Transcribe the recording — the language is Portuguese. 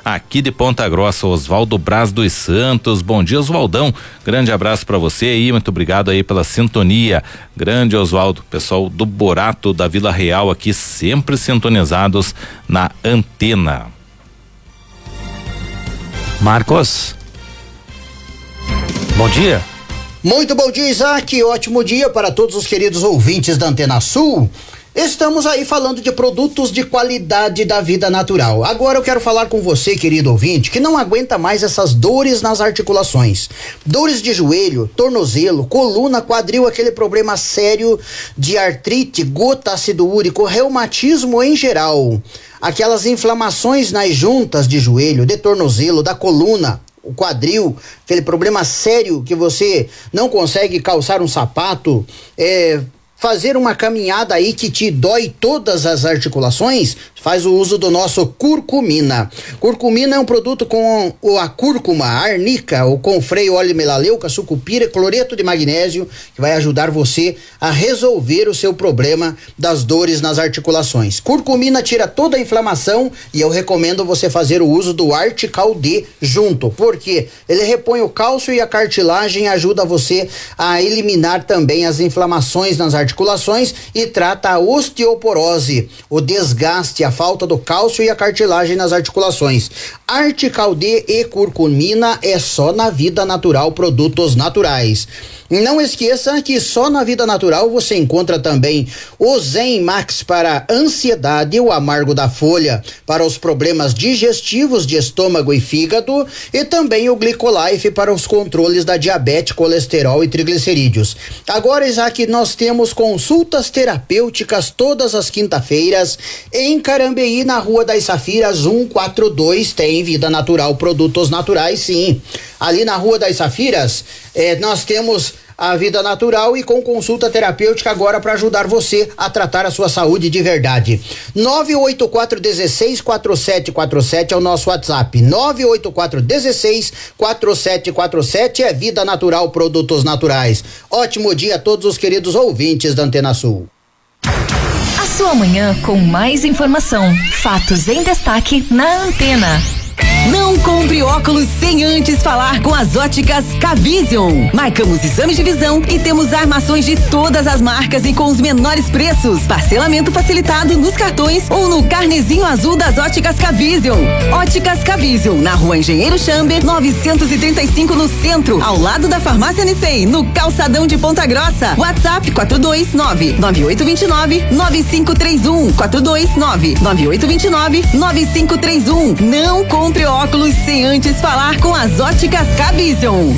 aqui de Ponta Grossa, Oswaldo Braz dos Santos. Bom dia, Oswaldão. Grande abraço para você aí, muito obrigado aí pela sintonia. Grande Oswaldo, pessoal do Borato da Vila Real aqui, sempre sintonizados na antena. Marcos, bom dia. Muito bom dia, Isaac. Ótimo dia para todos os queridos ouvintes da Antena Sul. Estamos aí falando de produtos de qualidade da vida natural. Agora eu quero falar com você, querido ouvinte, que não aguenta mais essas dores nas articulações. Dores de joelho, tornozelo, coluna, quadril, aquele problema sério de artrite, gota, ácido úrico, reumatismo em geral. Aquelas inflamações nas juntas de joelho, de tornozelo, da coluna, o quadril, aquele problema sério que você não consegue calçar um sapato, fazer uma caminhada aí que te dói todas as articulações, faz o uso do nosso curcumina. Curcumina é um produto com a cúrcuma, a arnica, o confreio, óleo melaleuca, sucupira, cloreto de magnésio, que vai ajudar você a resolver o seu problema das dores nas articulações. Curcumina tira toda a inflamação e eu recomendo você fazer o uso do Artical D junto, porque ele repõe o cálcio e a cartilagem, ajuda você a eliminar também as inflamações nas articulações e trata a osteoporose, o desgaste, a falta do cálcio e a cartilagem nas articulações. Artical D e curcumina é só na Vida Natural Produtos Naturais. Não esqueça que só na Vida Natural você encontra também o Zen Max para ansiedade, o amargo da folha para os problemas digestivos de estômago e fígado e também o Glicolife para os controles da diabetes, colesterol e triglicerídeos. Agora, Isaac, nós temos consultas terapêuticas todas as quinta-feiras em Carambeí, na Rua das Safiras 142, tem Vida Natural Produtos Naturais, sim. Ali na Rua das Safiras, nós temos a Vida Natural e com consulta terapêutica agora para ajudar você a tratar a sua saúde de verdade. 984-16-4747 é o nosso WhatsApp. 984-16-4747 é Vida Natural Produtos Naturais. Ótimo dia a todos os queridos ouvintes da Antena Sul. A sua manhã com mais informação, fatos em destaque na Antena. Não compre óculos sem antes falar com as óticas K-Vision. Marcamos exames de visão e temos armações de todas as marcas e com os menores preços. Parcelamento facilitado nos cartões ou no carnezinho azul das óticas K-Vision. Óticas K-Vision, na Rua Engenheiro Chamber, 935 no centro, ao lado da Farmácia Nicei, no calçadão de Ponta Grossa. WhatsApp 429-9829-9531. 429-9829-9531. Não compre óculos sem antes falar com as óticas K-Vision.